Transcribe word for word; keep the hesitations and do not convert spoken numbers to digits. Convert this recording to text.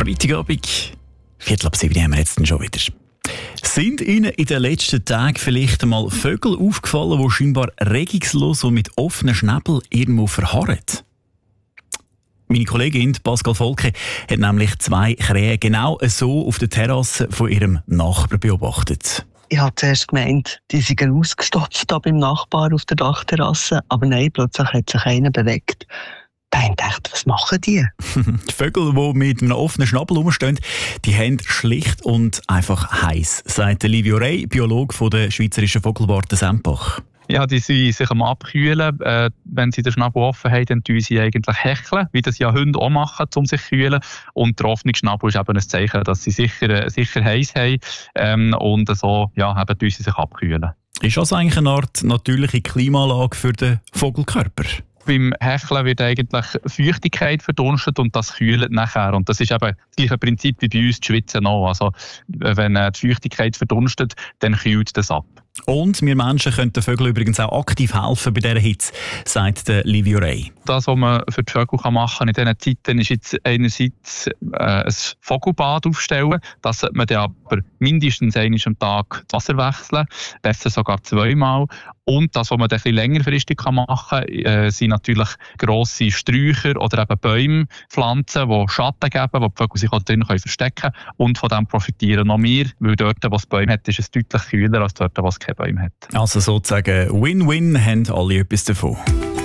Freitagabend, Viertel ab sieben haben wir jetzt schon wieder. Sind Ihnen in den letzten Tagen vielleicht einmal Vögel aufgefallen, die scheinbar regungslos und mit offenen Schnäbeln irgendwo verharren? Meine Kollegin Pascal Volke hat nämlich zwei Krähen genau so auf der Terrasse von ihrem Nachbarn beobachtet. Ich habe zuerst gemeint, die seien ausgestopft da beim Nachbar auf der Dachterrasse, aber nein, plötzlich hat sich einer bewegt. Da habe ich gedacht, was machen die? Die Vögel, die mit einem offenen Schnabel rumstehen, die haben schlicht und einfach heiß, sagt Livio Rey, Biologe von der Schweizerischen Vogelwarte Sempach. Ja, die sind sich am Abkühlen. Äh, wenn sie den Schnabel offen haben, dann tun sie eigentlich hecheln, wie das ja Hunde auch machen, um sich zu kühlen. Und der offene Schnabel ist eben ein Zeichen, dass sie sicher, sicher heiß haben. Ähm, und so ja, eben tun sie sich abkühlen. Ist das eigentlich eine Art natürliche Klimaanlage für den Vogelkörper? Beim Hecheln wird eigentlich Feuchtigkeit verdunstet und das kühlt nachher. Und das ist eben das gleiche Prinzip wie bei uns, die Schwitzen auch. Also, wenn die Feuchtigkeit verdunstet, dann kühlt das ab. Und wir Menschen können den Vögeln übrigens auch aktiv helfen bei dieser Hitze, sagt der Livio Rey. Das, was man für die Vögel machen kann in diesen Zeiten, ist jetzt einerseits äh, ein Vogelbad aufstellen. Das sollte man dann aber mindestens einmal am Tag das Wasser wechseln, besser sogar zweimal. Und das, was man dann ein bisschen längerfristig machen kann, äh, sind natürlich grosse Sträucher oder eben Bäume, Pflanzen, die Schatten geben, wo die Vögel sich auch drin verstecken können. Und von dem profitieren noch wir, weil dort, wo es Bäume hat, ist es deutlich kühler als dort, wo es keine Bäume hat. Also sozusagen Win-Win, haben alle etwas davon.